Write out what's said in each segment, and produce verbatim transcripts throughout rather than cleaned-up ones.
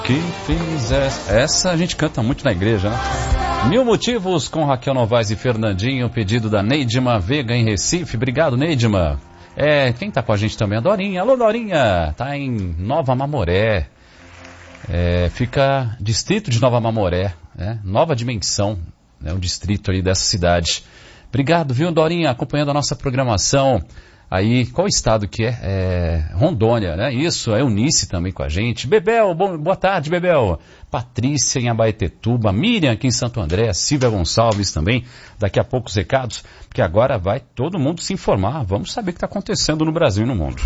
Que fizesse. Essa a gente canta muito na igreja, né? Mil Motivos com Raquel Novaes e Fernandinho, pedido da Neidima Veiga em Recife. Obrigado, Neidima. É, quem tá com a gente também é a Dorinha. Alô, Dorinha! Tá em Nova Mamoré. É, fica distrito de Nova Mamoré, né? Nova Dimensão, né? Um distrito aí dessa cidade. Obrigado, viu, Dorinha? Acompanhando a nossa programação. Aí, qual estado que é? É Rondônia, né? Isso, é Eunice também com a gente. Bebel, bom, boa tarde, Bebel. Patrícia em Abaetetuba, Miriam aqui em Santo André, Silvia Gonçalves também. Daqui a pouco os recados, porque agora vai todo mundo se informar. Vamos saber o que está acontecendo no Brasil e no mundo.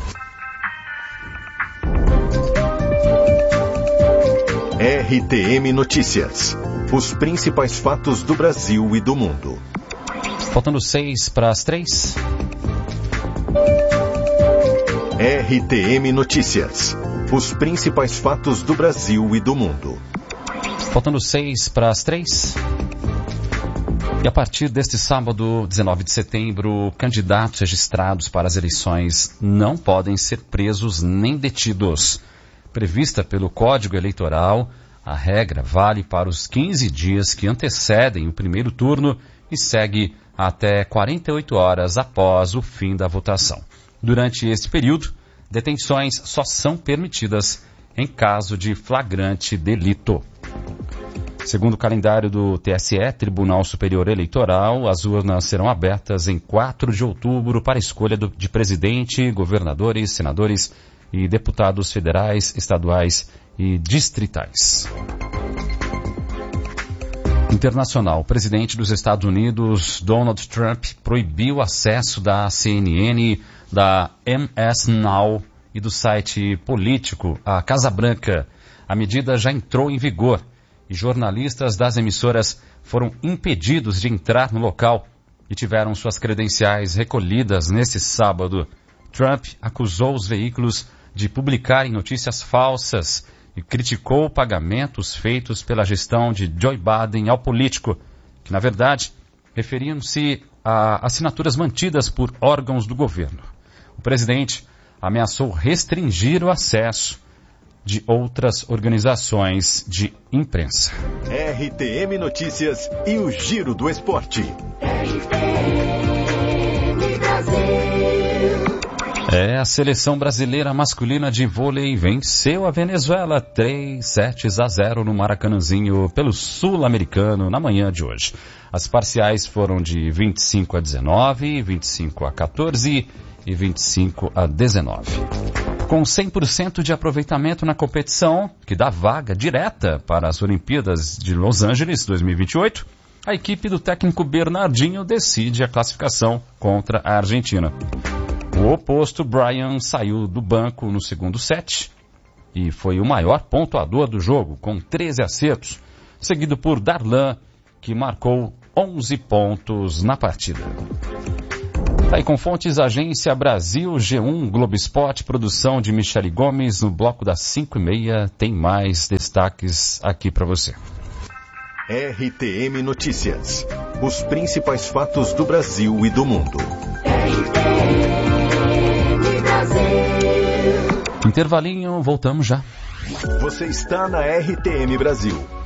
R T M Notícias. Os principais fatos do Brasil e do mundo. Faltando seis para as três. R T M Notícias. Os principais fatos do Brasil e do mundo. Faltando seis para as três. E a partir deste sábado, dezenove de setembro, candidatos registrados para as eleições não podem ser presos nem detidos. Prevista pelo Código Eleitoral, a regra vale para os quinze dias que antecedem o primeiro turno e segue até quarenta e oito horas após o fim da votação. Durante este período, detenções só são permitidas em caso de flagrante delito. Segundo o calendário do T S E, Tribunal Superior Eleitoral, as urnas serão abertas em quatro de outubro para a escolha do, de presidente, governadores, senadores e deputados federais, estaduais e distritais. Internacional. O presidente dos Estados Unidos, Donald Trump, proibiu o acesso da C N N, da M S Now e do site político à Casa Branca. A medida já entrou em vigor e jornalistas das emissoras foram impedidos de entrar no local e tiveram suas credenciais recolhidas nesse sábado. Trump acusou os veículos de publicarem notícias falsas e criticou pagamentos feitos pela gestão de Joe Biden ao político, que na verdade referiam-se a assinaturas mantidas por órgãos do governo. O presidente ameaçou restringir o acesso de outras organizações de imprensa. R T M Notícias e o Giro do Esporte. R T M Brasil. É, a seleção brasileira masculina de vôlei venceu a Venezuela três sets a zero no Maracanãzinho pelo Sul-Americano na manhã de hoje. As parciais foram de vinte e cinco a dezenove, vinte e cinco a quatorze e vinte e cinco a dezenove. Com cem por cento de aproveitamento na competição, que dá vaga direta para as Olimpíadas de Los Angeles dois mil e vinte e oito, a equipe do técnico Bernardinho decide a classificação contra a Argentina. O oposto, Brian, saiu do banco no segundo set e foi o maior pontuador do jogo, com treze acertos, seguido por Darlan, que marcou onze pontos na partida. Tá aí com fontes, Agência Brasil, G um, Globo Esporte, produção de Michele Gomes. No bloco das cinco e meia tem mais destaques aqui para você. R T M Notícias. Os principais fatos do Brasil e do mundo. R T M Brasil. Intervalinho, voltamos já. Você está na R T M Brasil.